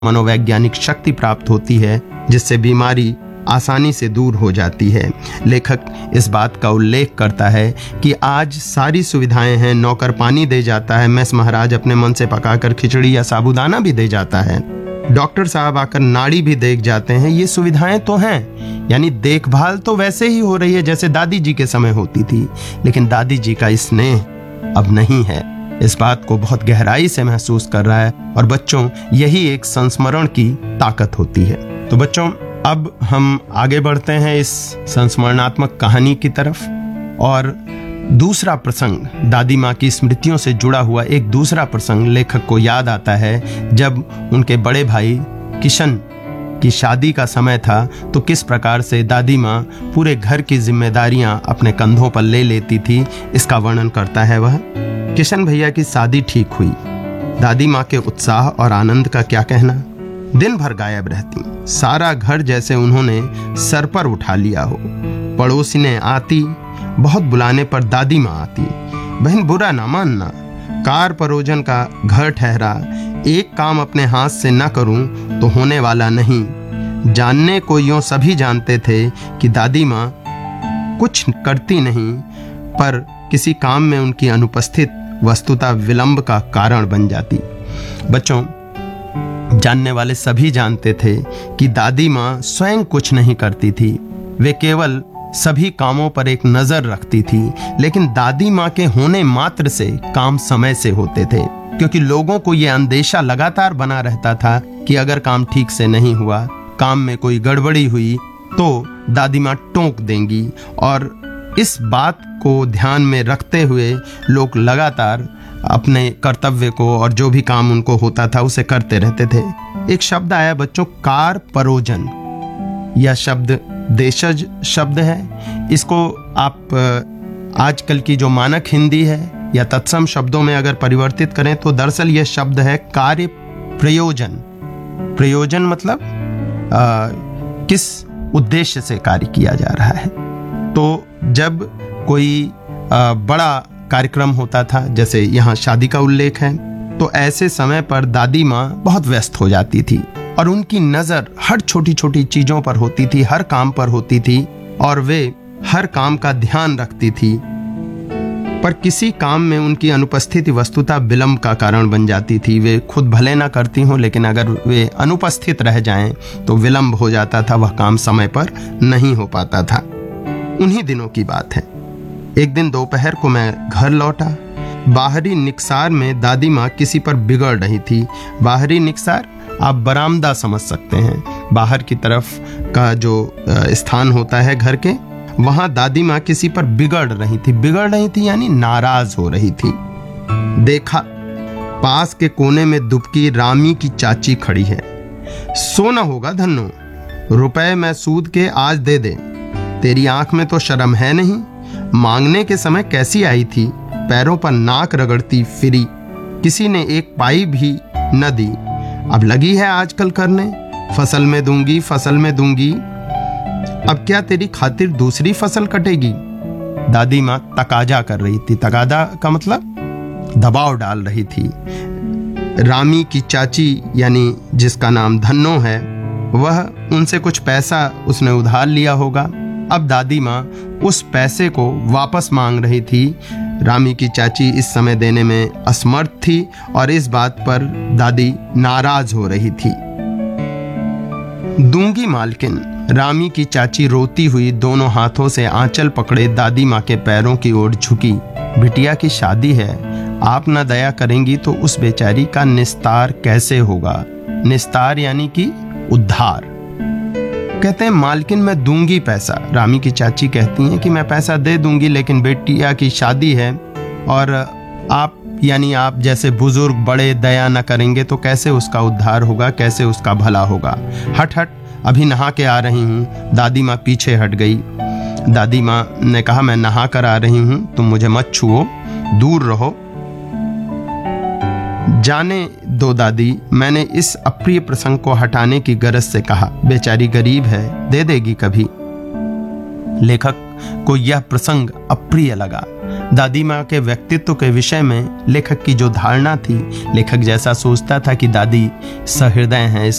मनोवैज्ञानिक शक्ति प्राप्त होती है जिससे बीमारी आसानी से दूर हो जाती है। लेखक इस बात का उल्लेख करता है कि आज सारी सुविधाएं हैं, नौकर पानी दे जाता है, मेस महाराज अपने मन से पकाकर खिचड़ी या साबूदाना भी दे जाता है, डॉक्टर साहब आकर नाड़ी भी देख जाते हैं। ये सुविधाएं तो हैं, यानी देखभाल तो वैसे ही हो रही है जैसे दादी जी के समय होती थी, लेकिन दादी जी का स्नेह अब नहीं है। इस बात को बहुत गहराई से महसूस कर रहा है और बच्चों, यही एक संस्मरण की ताकत होती है। तो बच्चों, अब हम आगे बढ़ते हैं इस संस्मरणात्मक कहानी की तरफ। और दूसरा प्रसंग, दादी माँ की स्मृतियों से जुड़ा हुआ एक दूसरा प्रसंग लेखक को याद आता है। जब उनके बड़े भाई किशन की शादी का समय था तो किस प्रकार से दादी माँ पूरे घर की जिम्मेदारियां अपने कंधों पर ले लेती थी, इसका वर्णन करता है वह। किशन भैया की शादी ठीक हुई। दादी माँ के उत्साह और आनंद का क्या कहना। दिन भर गायब रहती, सारा घर जैसे उन्होंने सर पर उठा लिया हो। पड़ोसिनें आती, बहुत बुलाने पर दादी माँ आती। बहन बुरा ना मानना, कार परोजन का घर ठहरा, एक काम अपने हाथ से न करूं तो होने वाला नहीं। जानने को यूं सभी जानते थे कि दादी माँ कुछ करती नहीं, पर किसी काम में उनकी अनुपस्थित वस्तुतः विलंब का कारण बन जाती। बच्चों, जानने वाले सभी जानते थे कि दादी माँ स्वयं कुछ नहीं करती थी, वे केवल सभी कामों पर एक नजर रखती थी। लेकिन दादी माँ के होने मात्र से काम समय से होते थे, क्योंकि लोगों को यह अंदेशा लगातार बना रहता था कि अगर काम ठीक से नहीं हुआ, काम में कोई गड़बड़ी हुई तो दादी माँ टोक देंगी। और इस बात को ध्यान में रखते हुए लोग लगातार अपने कर्तव्य को और जो भी काम उनको होता था उसे करते रहते थे। एक शब्द आया बच्चों, कार परोजन। यह शब्द देशज शब्द है। इसको आप आजकल की जो मानक हिंदी है या तत्सम शब्दों में अगर परिवर्तित करें तो दरअसल यह शब्द है कार्य प्रयोजन। प्रयोजन मतलब किस उद्देश्य से कार्य किया जा रहा है। तो जब कोई बड़ा कार्यक्रम होता था, जैसे यहाँ शादी का उल्लेख है, तो ऐसे समय पर दादी माँ बहुत व्यस्त हो जाती थी और उनकी नजर हर छोटी छोटी चीजों पर होती थी, हर काम पर होती थी और वे हर काम का ध्यान रखती थी। पर किसी काम में उनकी अनुपस्थिति वस्तुतः विलंब का कारण बन जाती थी। वे खुद भले ना करती हों, लेकिन अगर वे अनुपस्थित रह जाएं तो विलंब हो जाता था, वह काम समय पर नहीं हो पाता था। उन्हीं दिनों की बात है। एक दिन दोपहर को मैं घर लौटा। बाहरी निकसार में दादी माँ किसी पर बिगड़ रही थी। बाहरी निकसार आप बरामदा समझ सकते हैं, बाहर की तरफ का जो स्थान होता है घर के, वहां दादी माँ किसी पर बिगड़ रही थी। बिगड़ रही थी यानी नाराज हो रही थी। देखा, पास के कोने में दुबकी रामी की चाची खड़ी है। सोना होगा धन्नो, रुपए मैं सूद के आज दे दे, तेरी आंख में तो शर्म है नहीं। मांगने के समय कैसी आई थी, पैरों पर नाक रगड़ती फिरी, किसी ने एक पाई भी न दी। अब लगी है आजकल करने, फसल में दूंगी, फसल में दूंगी। अब क्या तेरी खातिर दूसरी फसल कटेगी। दादी माँ तकाजा कर रही थी। तकाजा का मतलब दबाव डाल रही थी। रामी की चाची यानी जिसका नाम धन्नो है, वह उनसे कुछ पैसा उसने उधार लिया होगा। अब दादी माँ उस पैसे को वापस मांग रही थी। रामी की चाची इस समय देने में असमर्थ थी और इस बात पर दादी नाराज हो रही थी। दूंगी मालकिन। रामी की चाची रोती हुई दोनों हाथों से आंचल पकड़े दादी माँ के पैरों की ओर झुकी। बिटिया की शादी है, आप न दया करेंगी तो उस बेचारी का निस्तार कैसे होगा। निस्तार यानी कि उद्धार। कहते हैं मालकिन मैं दूंगी पैसा। रामी की चाची कहती हैं कि मैं पैसा दे दूंगी, लेकिन बेटिया की शादी है और आप यानी आप जैसे बुजुर्ग बड़े दया न करेंगे तो कैसे उसका उद्धार होगा, कैसे उसका भला होगा। हट हट, अभी नहा के आ रही हूँ। दादी माँ पीछे हट गई। दादी माँ ने कहा मैं नहा कर आ रही हूँ, तुम मुझे मत छुओ, दूर रहो। जाने दो दादी, मैंने इस अप्रिय प्रसंग को हटाने की गरज से कहा। बेचारी गरीब है, दे देगी कभी। लेखक को यह प्रसंग अप्रिय लगा। दादी माँ के व्यक्तित्व के विषय में लेखक की जो धारणा थी, लेखक जैसा सोचता था कि दादी सहृदय हैं,